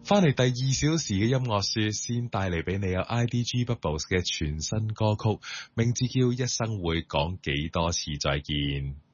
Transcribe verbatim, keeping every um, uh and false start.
翻嚟第二小時嘅音樂說，先帶嚟俾你有 I D G Bubbles 嘅全新歌曲，名字叫《一生會講幾多次再見》。